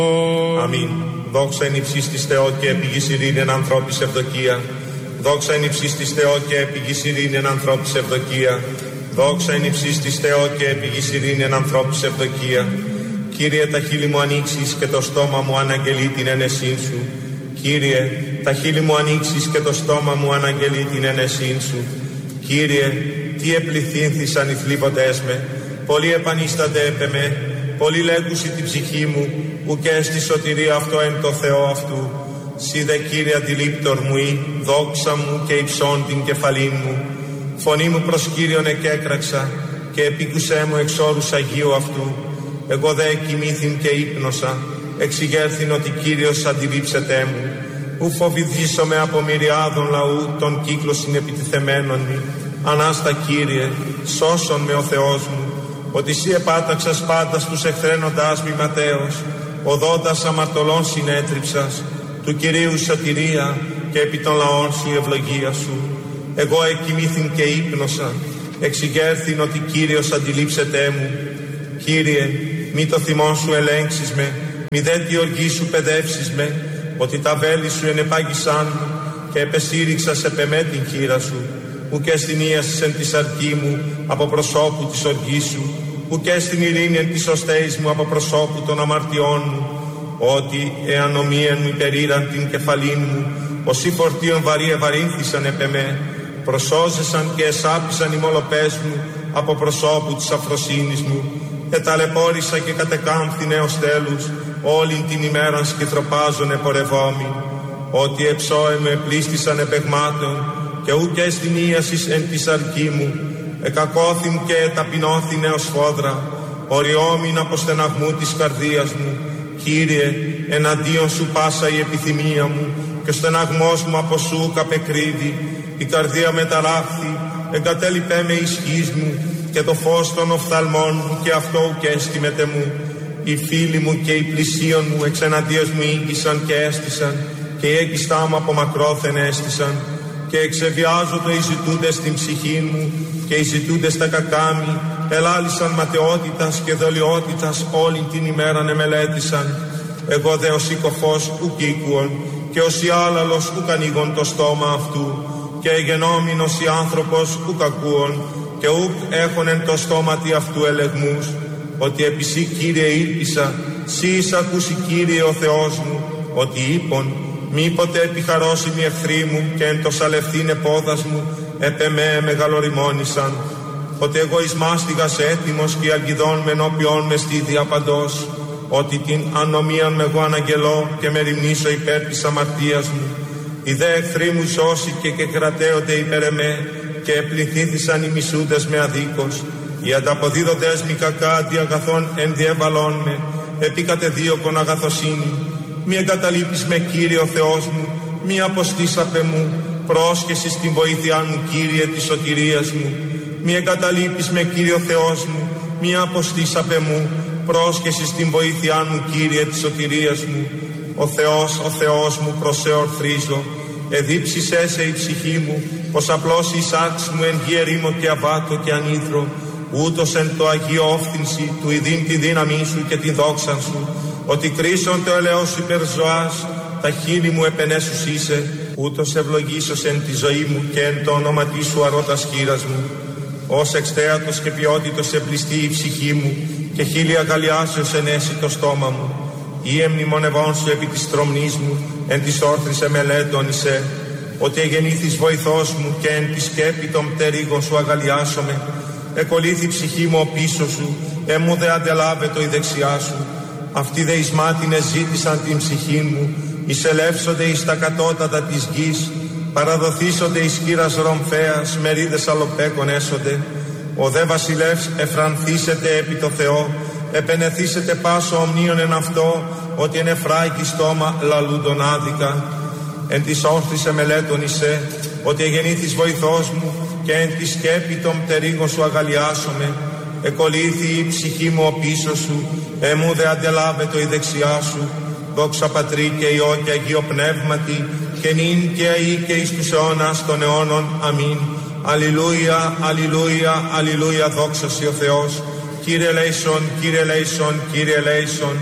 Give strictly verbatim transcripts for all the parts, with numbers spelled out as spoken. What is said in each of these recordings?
Αμήν. Δόξα εν υψής της Θεό και επιγής ειρήνην ανθρώπης ευδοκία. Δόξα εν υψής της Θεό και επιγής ειρήνην ανθρώπης ευδοκία. Δόξα εν υψής της Θεό και επιγής ειρήνην ανθρώπης ευδοκία. Κύριε, τα χείλη μου ανοίξεις και το στόμα μου αναγγελεί την ένεσήν σου. Κύριε, τα χείλη μου ανοίξεις και το στόμα μου αναγγελεί την ένεσήν σου. Κύριε, τι επληθύνθησαν οι θλίβοντές με, πολλοί επανίστανται έπε με, πολλοί λέγουσι την ψυχή μου, ουκέ στη σωτηρία αυτό εν το Θεό αυτού. Σύ δε Κύριε αντιλήπτορ μου ή, δόξα μου και υψών την κεφαλήν μου. Φωνή μου προς Κύριον εκέκραξα και επίκουσέ μου εξ όρους Αγίου αυτού. Εγώ δε κοιμήθην και ύπνοσα, εξηγέρθην ότι Κύριος αντιλήψετέ μου. Ου φοβηθήσομαι από μυριάδων λαού των κύκλων συνεπιτιθεμένων μη. Ανάστα Κύριε, σώσον με ο Θεός μου, ότι Συ επάταξας πάντα στους εχθρένοντάς μη ματέως, οδόντας αμαρτωλών συνέτριψας, του Κυρίου σωτηρία και επί των λαών Σου η ευλογία Σου. Εγώ εκοιμήθην και ύπνοσα, εξηγέρθην ότι Κύριος αντιλήψετέ μου. Κύριε, μη το θυμό Σου ελέγξεις με, μη δε τη οργή Σου παιδεύσεις με, ότι τα βέλη Σου ενεπάγησάν μου και επεσήριξας επ' εμέ την χείρα Σου. Ουκέ στην ίασης εν τη σαρκή μου από προσώπου της οργής Σου, ουκέ στην ειρήνη εν της οστέης μου από προσώπου των αμαρτιών μου. Ότι εάν ομοίαν μου υπερήραν την κεφαλήν μου, όσοι φορτίων βαρύ ευαρύνθησαν επ' εμέ, προσώζεσαν και εσάπησαν οι μολοπές μου από προσώπου της αφροσύνης μου. Εταλαιπώρησα και κατεκάμφθην έως τέλους, όλην την ημέραν σκυθροπάζων επορευόμην. Ότι εψώε με επλήστησαν επεγμάτων, και ούκε στην ίασης εν τη σαρκή μου, εκακώθην και εταπεινώθην έως φόδρα, οριόμην από στεναγμού της καρδίας μου. Κύριε, εναντίον Σου πάσα η επιθυμία μου, και ο στεναγμός μου από Σου καπεκρύβει. Η καρδία μεταράχθη, εγκατέλειπέ με ισχύς μου, και το φως των οφθαλμών μου, και αυτό ουκ έστιμεται μου. Οι φίλοι μου και οι πλησίον μου εξεναντίας μου ήγησαν και έστησαν, και οι έγκυστά μου από μακρόθεν έστησαν. Και εξεβιάζονται οι ζητούντες στην ψυχή μου, και οι ζητούντες τα κακάμι, ελάλησαν ματαιότητας και δολιότητας όλη την ημέραν εμελέτησαν. Εγώ δε ως οικοφός ουκ οίκουον, και ως η άλαλος ουκ ανοίγον το στόμα αυτού, και εγενόμην ως η άνθρωπος ουκ ακούον, και ουκ έχον εν το στόματι αυτού ελεγμούς. Ότι επί Σύ Κύριε ήλπισα, Σύ εισακούσι Κύριε ο Θεός μου, ότι είπον, μήποτε επιχαρώσιμοι εχθροί μου και εν το σαλευθήν επόδας μου επ' εμέ μεγαλοριμόνησαν. Ότι εγώ εις μάστιγας έτοιμος και αλγιδών με ενώπιον με στη διαπαντός. Ότι την ανομίαν με εγώ αναγγελώ και με ρημνήσω υπέρ της αμαρτίας μου. Οι δε εχθροί μου σώσει και και κρατέονται υπέρ εμέ, και επληθήθησαν οι μισούντες με αδίκως. Οι ανταποδίδοντες μη κακά αντί αγαθών ενδιέβαλόν με, επί κατεδίωκον αγαθοσύνη. Μη εγκαταλείπεις με Κύριε ο Θεός μου, μη αποστήσαπε μου, πρόσχεση στην βοήθειά μου Κύριε της σωτηρίας μου. Μη εγκαταλείπεις με Κύριε ο Θεός μου, μη αποστήσαπε μου, πρόσχεση στην βοήθειά μου Κύριε της σωτηρίας μου. Ο Θεός, ο Θεός μου προς σε ορθρίζω, εδίψησέ σε η ψυχή μου, πως απλώς η σάρξ μου εν γη ερήμο και αβάτο και ανήθρο, ούτως εν το Αγίο όφθυνση του ειδήν τη δύναμή Σου και την δόξαν Σου. Ότι κρίσον το ελαιός Σου υπέρ ζωάς, τα χείλη μου επενέσους είσαι, ούτως ευλογήσος εν τη ζωή μου και εν το όνοματί Σου αρώτας χείρας μου. Ως εξτέατος και ποιότητος εμπλιστεί η ψυχή μου, και χείλη αγκαλιάσεως ενέσει το στόμα μου. Ή εμνημονευών Σου επί της τρομνής μου, εν της όρθρης εμελέτων εισέ. Ότι εγεννήθης βοηθός μου και εν τη σκέπη των πτερίγων Σου αγαλιάσομαι. Εκολύθη η ψυχή μου ο πίσω Σου, εμού δε αντελάβετο η δεξιά Σου. Αυτοί δε εις μάτινες ζήτησαν την ψυχή μου, εισελεύσονται εις τα κατώτατα της γης, παραδοθήσονται εις κύρας ρομφέας, μερίδες αλοπέκων έσονται. Ο δε βασιλεύς εφρανθήσεται επί το Θεό, επενεθήσεται πάσο ομνίων εν αυτό, ότι εν εφράγει στόμα λαλούντον άδικα. Εν της όρθρης εμελέτων εισέ, ότι εγεννήθης βοηθός μου, και εν τη σκέπη των πτερίγων Σου αγαλιάσομαι. Εκολύθη η ψυχή μου ο πίσω Σου, εμού δε αντελάβετο η δεξιά Σου. Δόξα Πατρί και Υιό και Αγίο Πνεύματι, και νυν και αεί και εις τους αιώνας των αιώνων. Αμήν. Αλληλούια, αλληλούια, αλληλούια, δόξα Σοι ο Θεός. Κύριε ελέησον, Κύριε ελέησον, Κύριε ελέησον.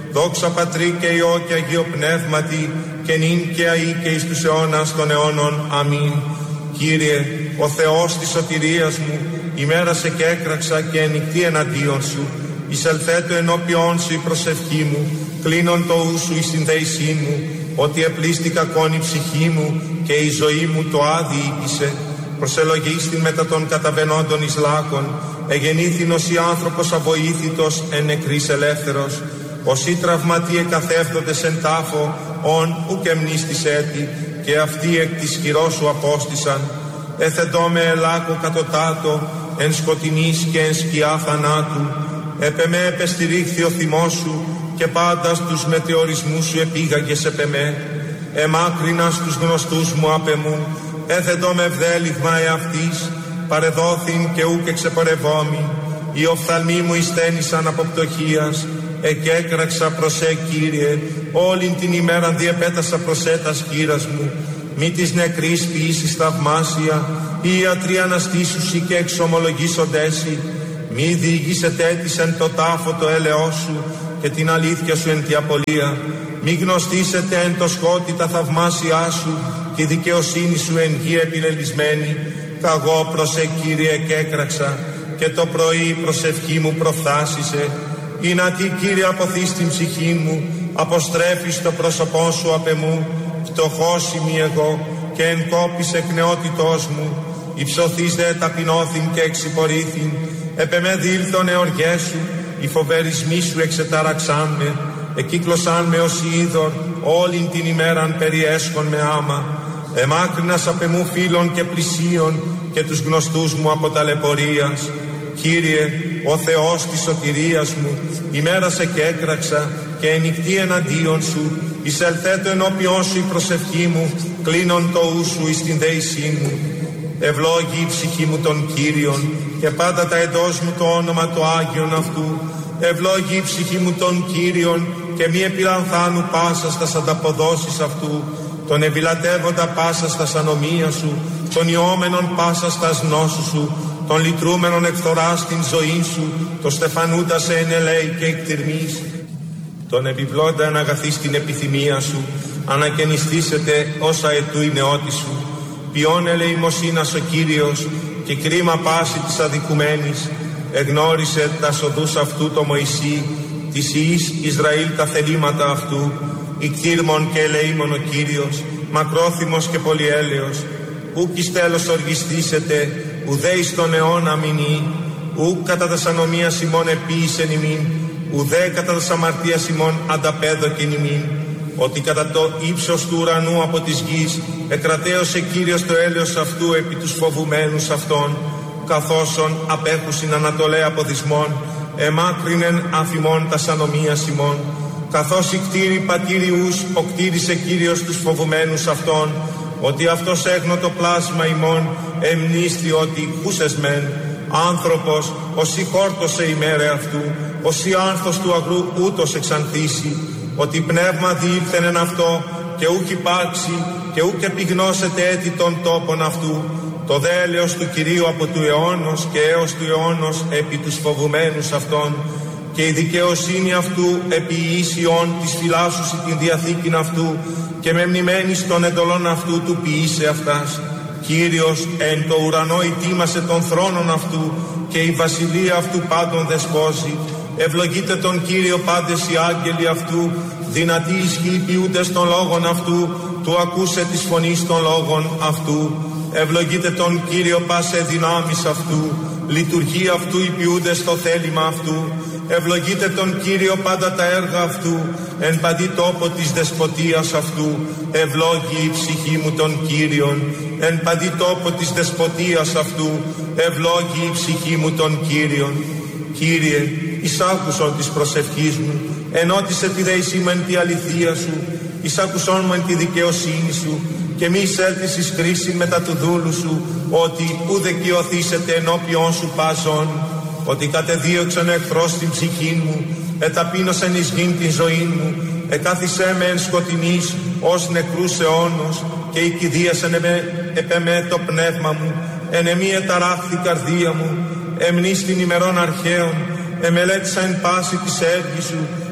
Δόξα Πατρί και Υιό και Αγίο Πνεύματι, και νυν και αεί και εις τους αιώνας των αιώνων. Αμήν. Κύριε, ο Θεός της σωτηρίας μου, ημέρασε και έκραξα και ενικτή εναντίον σου. Εισελθέτω ενώπιόν σου η προσευχή μου, κλείνον το ου σου εις την δεησή μου, ότι επλήστη κακόν η ψυχή μου και η ζωή μου το άδει ήκησε. Προσελογίστην μετά των καταβαινόντων εις λάκων, εγεννήθηνος η άνθρωπος αβοήθητος εν νεκρής ελεύθερος. Όσοι τραυματί εκαθεύτοντες εν τάφο, ον ουκ εμνίστης έτη, και αυτοί εκ της χειρός σου απόστησαν. Έθετό με ελάκο κατωτάτο, εν σκοτεινής και εν σκιά θανάτου. Επ' εμέ επεστηρίχθη ο θυμός σου, και πάντα στους μετεωρισμούς σου επήγαγες επ' εμέ. Εμάκρινα στους γνωστούς μου απ' εμού, έθετο με ευδέλιγμα εαυτής, παρεδόθην και ούκ εξεπορευόμη. Οι οφθαλμοί μου εισθένησαν από πτωχίας, εκέκραξα προς ε, Κύριε, όλην την ημέραν διεπέτασα προς ε τας χείρας μου. Μη της νεκρής ποιήσεις θαυμάσια, οι ιατροί αναστήσουσι και εξομολογήσοντέσι. Μη διηγήσετε έτης εν το τάφο το έλεος σου, και την αλήθεια σου εν τη απολία. Μη γνωστήσετε εν το σκότι τα θαυμάσια σου, και η δικαιοσύνη σου εν γη επιλελισμένη. Καγώ προς ε, Κύριε, εκέκραξα, και το πρωί η προσευχή μου προφθάσισε. Ή να τι, Κύριε, αποθείς την ψυχή μου, αποστρέφεις το πρόσωπό σου απ' εμού. Φτωχός είμαι εγώ, και εν κόπης εκ νεότητός μου. Υψωθείς δε ταπεινώθην και εξυπορήθην. Επ' εμέ δήλθον εωργές σου, οι φοβερισμοί σου εξετάραξάν με. Εκύκλωσάν με ως είδωρ, όλην την ημέραν περιέσχον με άμα. Εμάκρυνας απ' εμού φίλων και πλησίων, και τους γνωστούς μου από ταλαιπωρίας. Κύριε, ο Θεός της σωτηρίας μου, ημέρασε και έκραξα, και ενικτή εναντίον σου. Εισελθέτω ενώπιόν σου η προσευχή μου, κλείνον το ου σου εις την δεησή μου. Ευλόγη η ψυχή μου των Κύριων, και πάντα τα εντός μου το όνομα το Άγιον αυτού. Ευλόγη η ψυχή μου των Κύριων, και μη επιλανθάνου πάσα στας ανταποδόσεις αυτού. Τον ευηλατεύοντα πάσα στας ανομία σου, τον ιόμενον πάσα στας γνώσου σου, τον λυτρούμενον εκθορά στην ζωή σου, το στεφανούντα σε ενελέη και εκτιρμής. Τον επιβλώντα αναγαθείς στην επιθυμία σου, ανακαινιστήσετε όσα ετού η νεότη σου. Ποιόν ελεημοσύνας ο Κύριος, και κρίμα πάση της αδικουμένης. Εγνώρισε τα οδούς αυτού το Μωυσή, της ιής Ισραήλ τα θελήματα αυτού. Ικτήρμον και ελεήμον ο Κύριος, μακρόθυμος και πολυέλεος. Ουκ εις τέλος οργιστήσετε, ουδέ εις τον αιώνα μηνύ. Ουκ κατά τας ανομίας ημών επίησεν ημίν, ουδέ κατά τας αμαρτίας ημών ανταπέδοκεν ημίν. Ότι κατά το ύψος του ουρανού από της γης εκρατέωσε Κύριος το έλεος αυτού επί τους φοβουμένους αυτών, καθώσον απέχουσιν ανατολέ αποδισμών, εμάκρυνεν αφημών τας ανομίας ημών. Καθώς οι κτήροι πατήριους οκτήρισε Κύριος τους φοβουμένους αυτών, ότι αυτός έγνω το πλάσμα ημών, εμνίστη ότι κούσες μεν. Άνθρωπος, όσοι χόρτωσε ημέρε αυτού, όσοι άνθος του αγρού ούτως εξανθήσει, ότι πνεύμα διήλθεν εν αυτό, και ούκ υπάρξει, και ούκ επιγνώσετε έτη των τόπων αυτού. Το δέλεος του Κυρίου από του αιώνος και έως του αιώνος επί τους φοβουμένους αυτών, και η δικαιοσύνη αυτού επί ίσιον της φυλάσσουσι την διαθήκην αυτού, και με μνημένης των εντολών αυτού του ποιήσε αυτάς. Κύριος εν το ουρανό ητήμασε των θρόνων αυτού, και η βασιλεία αυτού πάντων δεσπόζει. Ευλογείτε τον Κύριο πάντες οι άγγελοι αυτού, δυνατοί ισχύοι ποιούντες των λόγων αυτού, του ακούσε της φωνής των λόγων αυτού. Ευλογείτε τον Κύριο πάσε δυνάμεις αυτού, λειτουργεί αυτού οι ποιούντες το θέλημα αυτού. Ευλογείτε τον Κύριο πάντα τα έργα αυτού, εν παντή τόπο της δεσποτείας αυτού. Ευλόγη η ψυχή μου τον Κύριον, εν παντή τόπο της δεσποτείας αυτού. Ευλόγη η ψυχή μου τον Κύριον. Κύριε, εισάκουσον της προσευχής μου, ενώτισε τη δεησή μου εν τη αληθεία σου, εισάκουσον μου εν τη δικαιοσύνη σου, και μη εισέλθεις εις κρίση μετά του δούλου σου, ότι ουδε κοιοθήσετε ενώπιον σου πάσον. Ότι κατεδίωξαν εχθρός την ψυχή μου, εταπείνωσαν εις γην την ζωή μου, εκάθισέ με εν σκοτεινής ως νεκρούς αιώνος, και οικηδίασαν επ' εμέ το πνεύμα μου, εν εμή εταράχθη καρδία μου, εμνείς την ημερών αρχαίων, εμελέτησα εν πάση της έργης σου,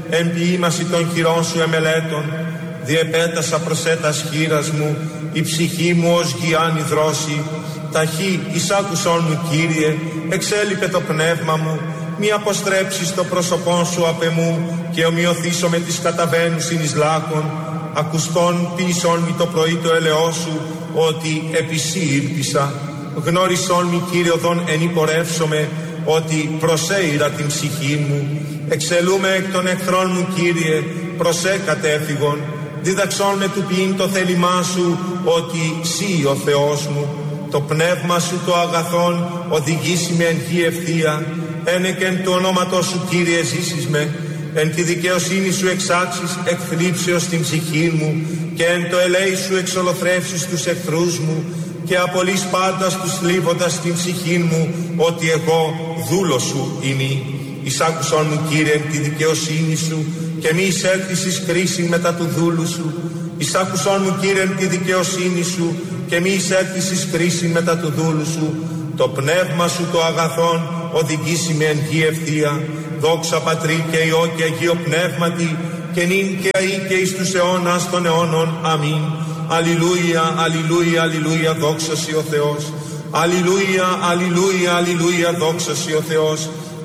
εν ποίημαση των χειρών σου εμελέτων. Διεπέτασα προσέτας χείρας μου, η ψυχή μου ως γιάννη δρόση. Ταχύ εισάκουσόν μου, Κύριε, εξέλιπε το πνεύμα μου, μη αποστρέψεις το πρόσωπόν σου απ' εμού και ομοιωθήσω με τις καταβαίνουσιν εις λάκων. Ακουστών πίσον μη το πρωί το ελαιό σου, ότι επί σύ ήλπισα. Γνώρισόν μη, Κύριε, οδόν ενυπορεύσομαι, ότι προσέειρα την ψυχή μου. Εξελούμε εκ των εχθρών μου, Κύριε, προσέ κατέφυγον. Δίδαξόν με του ποιήν το θέλημά σου, ότι σύ ο Θεός μου. Το πνεύμα σου το αγαθόν οδηγήσει με εν γη ευθεία. Ένεκεν του ονόματός σου, Κύριε, ζήσεις με. Εν τη δικαιοσύνη σου εξάξεις εκ θλίψεως την ψυχή μου, και εν το ελέη σου εξολοθρεύσεις τους εχθρούς μου, και απολύς πάντας τους θλίβοντας την ψυχή μου, ότι εγώ δούλος σου είμαι. Εισάκουσον μου, Κύριε, εν τη δικαιοσύνη σου, και μη εισέλθεις εις κρίση μετά του δούλου σου. Εισάκουσον μου, Κύριε, εν τη δικαιοσύνη σου, και μη εισέλθεις εις κρίση μετά του δούλου σου. Το πνεύμα σου το αγαθόν οδηγήσει με εν γη ευθεία. Δόξα Πατρί και Υιό και Αγίο Πνεύματι, και νυν και αεί και εις τους αιώνας των αιώνων. Αμήν. Αλληλούια, αλληλούια, αλληλούια, δόξα σοι ο Θεός. Αλληλούια, αλληλούια, αλληλούια, δόξα σοι ο Θεός.